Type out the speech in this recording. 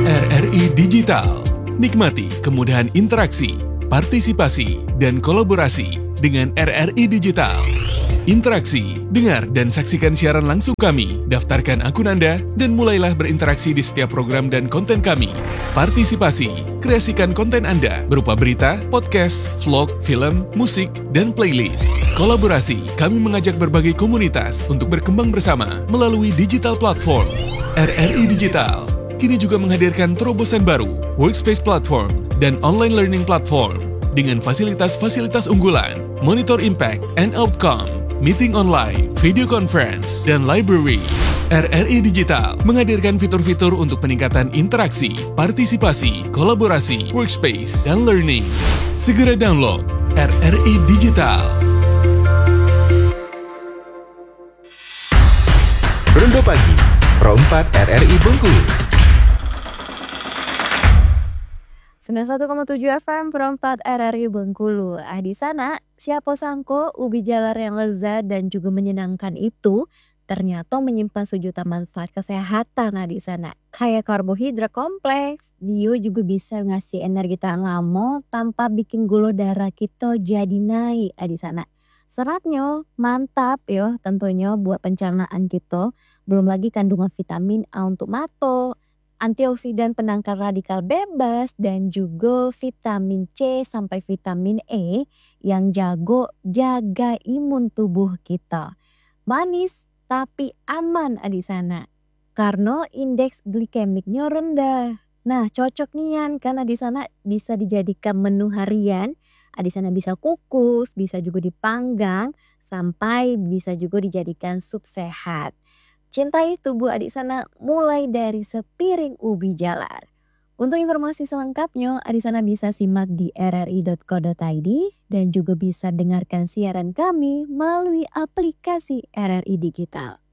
RRI Digital. Nikmati kemudahan interaksi, partisipasi, dan kolaborasi dengan RRI Digital. Interaksi, dengar dan saksikan siaran langsung kami, daftarkan akun Anda, dan mulailah berinteraksi di setiap program dan konten kami. Partisipasi, kreasikan konten Anda berupa berita, podcast, vlog, film, musik, dan playlist. Kolaborasi, kami mengajak berbagai komunitas untuk berkembang bersama melalui digital platform. RRI Digital kini juga menghadirkan terobosan baru, workspace platform, dan online learning platform dengan fasilitas-fasilitas unggulan, monitor impact and outcome, meeting online, video conference, dan library. RRI Digital menghadirkan fitur-fitur untuk peningkatan interaksi, partisipasi, kolaborasi, workspace, dan learning. Segera download RRI Digital. Rondo Pagi, Pro 4 RRI Bengkulu. 91,7 FM Pro 4 RRI Bengkulu. Di sana, siapa sangko ubi jalar yang lezat dan juga menyenangkan itu ternyata menyimpan sejuta manfaat kesehatan di sana. Kayak karbohidrat kompleks, dia juga bisa ngasih energi tahan lama tanpa bikin gula darah kita jadi naik di sana. Seratnya mantap ya tentunya buat pencernaan kita. Belum lagi kandungan vitamin A untuk mata, antioksidan penangkal radikal bebas, dan juga vitamin C sampai vitamin E yang jaga imun tubuh kita. Manis tapi aman di sana karena indeks glikemiknya rendah. Nah, cocok nian karena di sana bisa dijadikan menu harian. Di sana bisa kukus, bisa juga dipanggang, sampai bisa juga dijadikan sup sehat. Cintai tubuh di sana mulai dari sepiring ubi jalar. Untuk informasi selengkapnya, di sana bisa simak di rri.co.id dan juga bisa dengarkan siaran kami melalui aplikasi RRI Digital.